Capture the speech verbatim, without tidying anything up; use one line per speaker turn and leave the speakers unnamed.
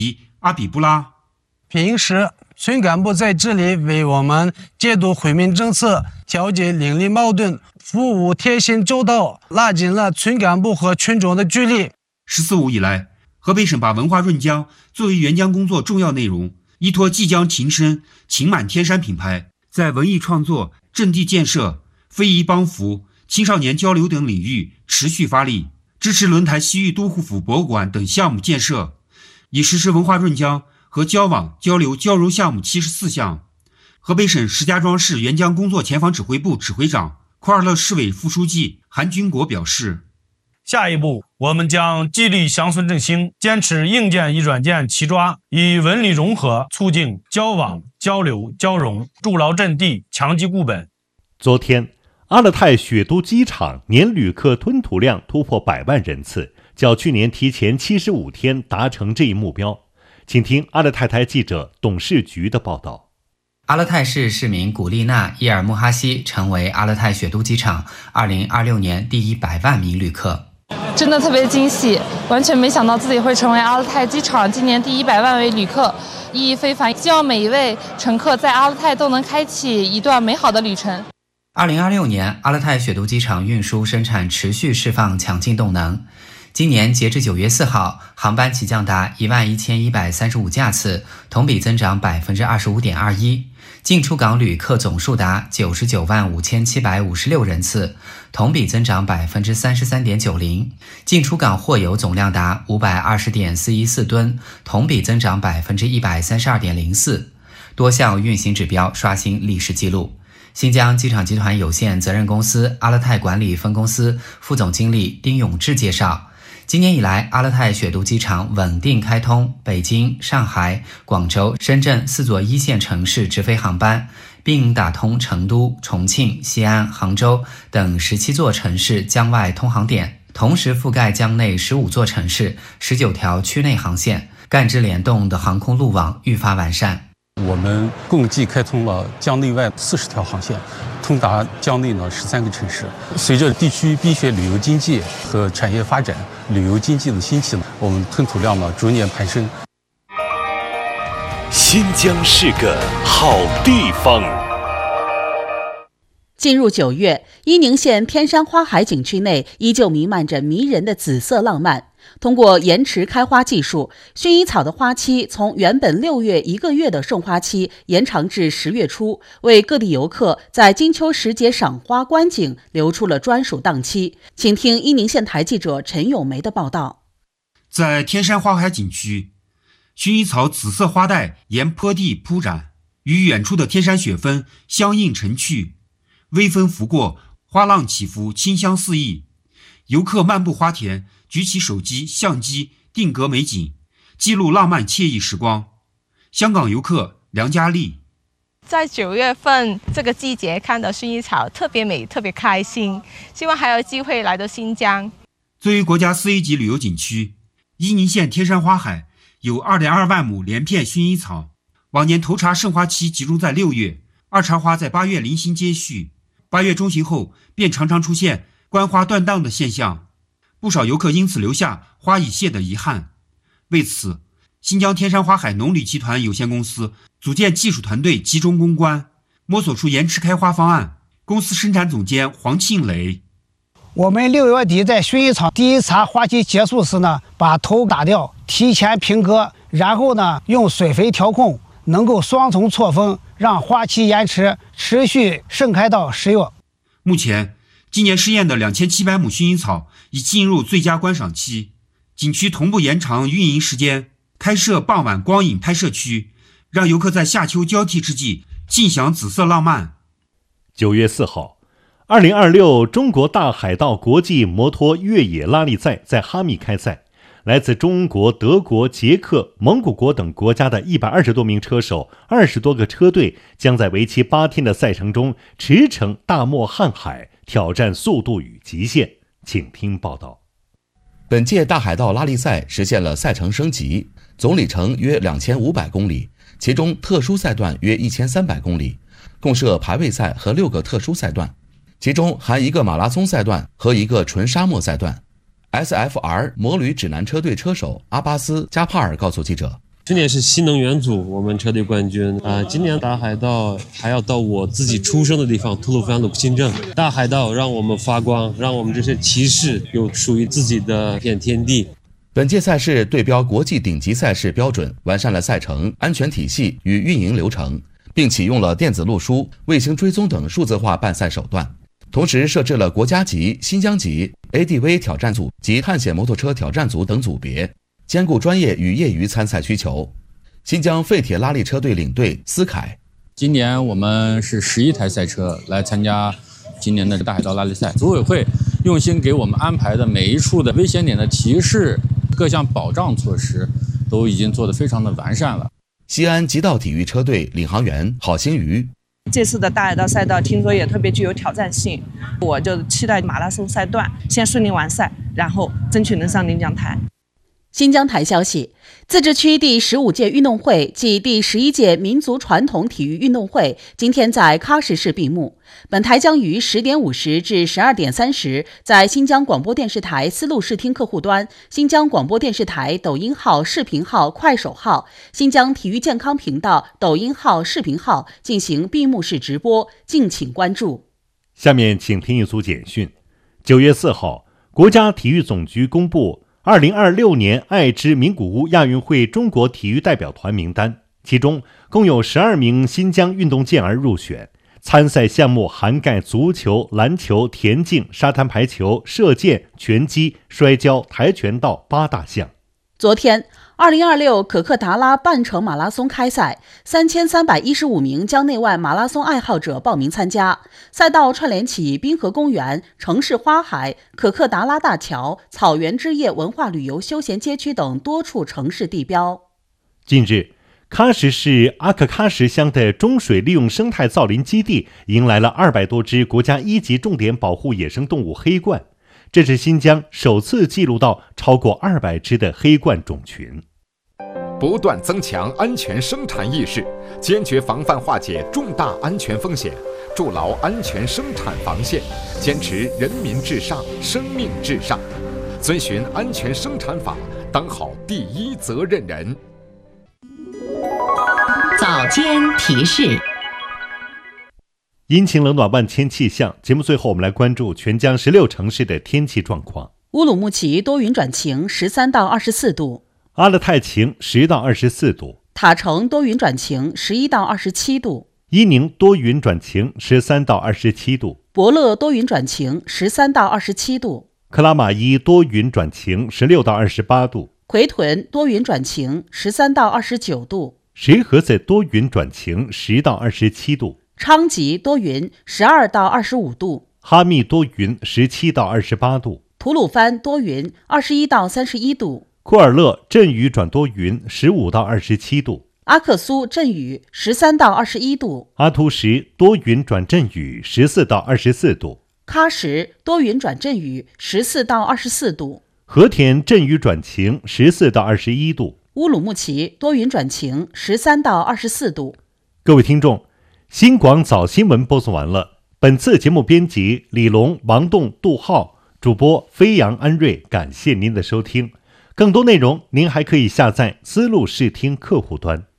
阿比布拉。
平时村干部在这里为我们监督惠民政策，调解邻里矛盾，服务贴心周到，拉近了村干部和群众的距离。
十四五以来，河北省把文化润江作为援疆工作重要内容，依托冀江情深、情满天山品牌，在文艺创作、阵地建设、非遗帮扶、青少年交流等领域持续发力，支持轮台西域都护府博物馆等项目建设，已实施文化润江和交往、交流、交融项目七十四项。河北省石家庄市援疆工作前方指挥部指挥长、库尔勒市委副书记韩军国表示，
下一步，我们将激励乡村振兴，坚持硬件与软件齐抓，以文旅融合促进交往、交流、交融，筑牢阵地，强基固本。
昨天，阿勒泰雪都机场年旅客吞吐量突破百万人次，较去年提前七十五天达成这一目标。请听阿勒泰台记者董事局的报道。
阿勒泰市市民古丽娜·伊尔穆哈西成为阿勒泰雪都机场二零二六年第一百万名旅客。
真的特别惊喜，完全没想到自己会成为阿勒泰机场今年第一百万位旅客，意义非凡。希望每一位乘客在阿勒泰都能开启一段美好的旅程。
二零二六年，阿勒泰雪都机场运输生产持续释放强劲动能。今年截至九月四号，航班起降达一万一千一百三十五架次，同比增长百分之二十五点二一。进出港旅客总数达九十九万五千七百五十六人次，同比增长百分之三十三点九零。进出港货油总量达五百二十点四一四吨，同比增长百分之一百三十二点零四。多项运行指标刷新历史记录。新疆机场集团有限责任公司阿勒泰管理分公司副总经理丁永志介绍，今年以来，阿勒泰雪都机场稳定开通北京、上海、广州、深圳四座一线城市直飞航班，并打通成都、重庆、西安、杭州等十七座城市江外通航点，同时覆盖江内十五座城市、十九条区内航线，干支联动的航空路网愈发完善。
我们共计开通了江内外四十条航线，通达江内呢十三个城市。随着地区冰雪旅游经济和产业发展，旅游经济的兴起呢，我们吞吐量呢逐年攀升。
新疆是个好地方。
进入九月，伊宁县天山花海景区内依旧弥漫着迷人的紫色浪漫。通过延迟开花技术，薰衣草的花期从原本六月一个月的盛花期延长至十月初，为各地游客在金秋时节赏花观景留出了专属档期。请听伊宁县台记者陈咏梅的报道。
在天山花海景区，薰衣草紫色花带沿坡地铺展，与远处的天山雪峰相映成趣。微风拂过，花浪起伏，清香四溢。游客漫步花田，举起手机、相机，定格美景，记录浪漫惬意时光。香港游客梁佳丽，
在九月份这个季节看到薰衣草特别美，特别开心，希望还有机会来到新疆。
作为国家四 A 级旅游景区，伊宁县天山花海有 二点二万亩连片薰衣草。往年头茬盛花期集中在六月，二茬花在八月零星接续，八月中旬后便常常出现观花断档的现象，不少游客因此留下花已谢的遗憾。为此，新疆天山花海农旅集团有限公司组建技术团队，集中攻关，摸索出延迟开花方案。公司生产总监黄庆磊，
我们六月底在薰衣草第一茬花期结束时呢，把头打掉，提前平割，然后呢用水肥调控，能够双重错峰，让花期延迟，持续盛开到十月。
目前今年试验的两千七百亩薰衣草已进入最佳观赏期，景区同步延长运营时间，开设傍晚光影拍摄区，让游客在夏秋交替之际尽享紫色浪漫。
九月四号，二零二六中国大海盗国际摩托越野拉力赛在哈密开赛，来自中国、德国、捷克、蒙古国等国家的一百二十多名车手，二十多个车队将在为期八天的赛程中驰骋大漠瀚海，挑战速度与极限。请听报道。
本届大海盗拉力赛实现了赛程升级，总里程约两千五百公里，其中特殊赛段约一千三百公里，共设排位赛和六个特殊赛段，其中含一个马拉松赛段和一个纯沙漠赛段。S F R 摩旅指南车队车手阿巴斯·加帕尔告诉记者，
去年是新能源组我们车队冠军啊、呃，今年大海盗还要到我自己出生的地方吐鲁番鲁新镇。大海盗让我们发光，让我们这些骑士有属于自己的片天地。
本届赛事对标国际顶级赛事标准，完善了赛程、安全体系与运营流程，并启用了电子路书、卫星追踪等数字化办赛手段。同时设置了国家级、新疆级、A D V 挑战组及探险摩托车挑战组等组别，兼顾专业与业余参赛需求。新疆废铁拉力车队领队思凯，
今年我们是十一台赛车来参加今年的大海盗拉力赛，组委会用心给我们安排的每一处的危险点的提示，各项保障措施都已经做得非常的完善了。
西安极道体育车队领航员郝新瑜，
这次的大海盗赛道听说也特别具有挑战性，我就期待马拉松赛段先顺利完赛，然后争取能上领奖台。
新疆台消息，自治区第十五届运动会暨第十一届民族传统体育运动会今天在喀什市闭幕。本台将于十点五十至十二点三十在新疆广播电视台丝路视听客户端、新疆广播电视台抖音号、视频号、快手号、新疆体育健康频道抖音号、视频号进行闭幕式直播，敬请关注。
下面请听一组简讯。九月四号，国家体育总局公布二零二六年爱知名古屋亚运会中国体育代表团名单，其中共有十二名新疆运动健儿入选，参赛项目涵盖足球、篮球、田径、沙滩排球、射箭、拳击、摔跤、跆拳道八大项。
昨天二零二六可克达拉半程马拉松开赛，三千三百一十五名疆内外马拉松爱好者报名参加。赛道串联起滨河公园、城市花海、可克达拉大桥、草原之夜文化旅游休闲街区等多处城市地标。
近日，喀什市阿克喀什乡的中水利用生态造林基地迎来了二百多只国家一级重点保护野生动物黑鹳，这是新疆首次记录到超过二百只的黑鹳种群。
不断增强安全生产意识，坚决防范化解重大安全风险，筑牢安全生产防线，坚持人民至上、生命至上，遵循安全生产法，当好第一责任人。
早间提示。
阴晴冷暖万千气象，节目最后我们来关注全疆十六城市的天气状况。
乌鲁木齐多云转晴，十三到二十四度；
阿勒泰晴，十到二十四度；
塔城多云转晴，十一到二十七度；
伊宁多云转晴，十三到二十七度；
博乐多云转晴，十三到二十七度；
克拉玛依多云转晴，十六到二十八度；
奎屯多云转晴，十三到二十九度；
石河子多云转晴，十到二十七度；
昌吉多云，十二到二十五度；
哈密多云，十七到二十八度；
吐鲁番多云，二十一到三十一度；
库尔勒阵雨转多云，十五到二十七度；
阿克苏阵雨，十三到二十一度；
阿图什多云转阵雨，十四到二十四度；
喀什多云转阵雨，十四到二十四度；
和田阵雨转晴，十四到二十一度；
乌鲁木齐多云转晴，十三到二十四度。
各位听众，新广早新闻播送完了。本次节目编辑李龙、王栋、杜浩，主播飞扬、安瑞，感谢您的收听。更多内容您还可以下载丝路视听客户端。